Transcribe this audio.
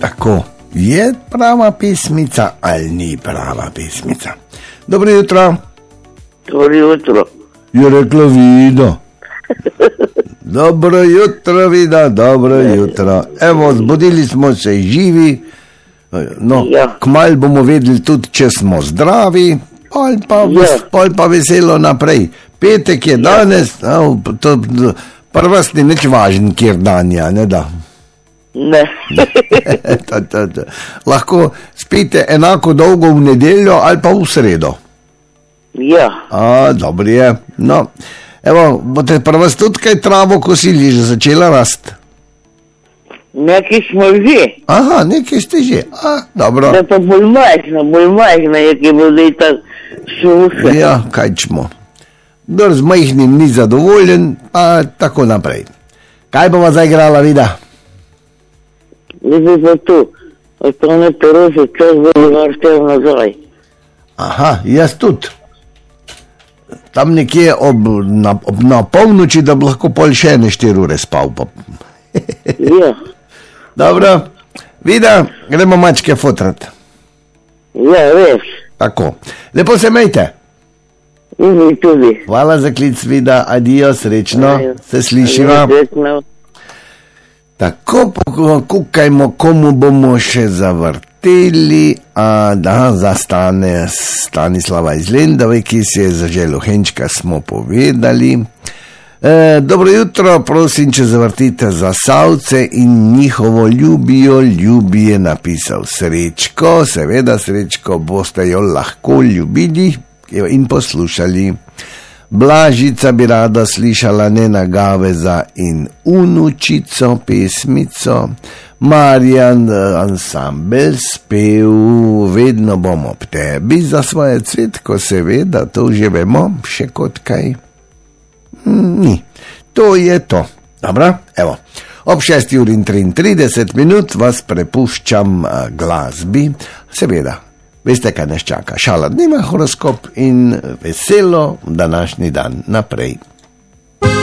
Tako, je prava pesmica ali ni prava pesmica? Dobro jutro. Dobro jutro. Je rekla Vida. Dobro jutro, Vida, dobro jutro. Evo, zbudili smo se živi, no, Ja. kmalu bomo vedeli tudi, če smo zdravi, ali pa veselo naprej. Petek je danes, prvostni nič važen, kjer dan je, ne da. Ne. Lahko spite enako dolgo v nedeljo ali pa v sredo. Ja. Dobro je. No, evo, boste pa vas tudi kaj travo kosili, že začela rast? Nekaj smo že. Aha, nekaj ste že. Dobro. Da pa bolj majhna je, ki bo zdaj ta suša. Ja, kaj čmo. Kdor z majhnim ni zadovoljen, pa tako naprej. Kaj bova zdaj igrala, Vida? Zdaj pa tu. To ne poroče, čas bo vrtel nazaj. Aha, jaz tudi. Tam nekje na polnoči, da bi lahko pol še ne 4 ure spal. Ja. Dobro, Vida, gremo mačke fotrat. Ja, veš. Tako, lepo se majte. In mi tudi. Hvala za klic, Vida, adijo, srečno, se slišiva. Srečno. Tako, kukajmo, komu bomo še zavrteli, za Stanislava iz Lendave, ki si je zaželel Henčka, smo povedali. Dobro jutro, prosim, če zavrtite za Savce in njihovo ljubi je napisal Srečko, seveda Srečko, boste jo lahko ljubili in poslušali. Blažica bi rada slišala Nena Gaveza in Unučico pesmico, Marjan ansambel spev Vedno bom ob tebi, za svoje Cvetko, seveda, to že vemo, še kot kaj. Ni, to je to. Dobro, evo, ob 6:33 vas prepuščam glasbi, seveda. Veste, kaj nas čaka? Šala dneva, horoskop in veselo današnji dan naprej.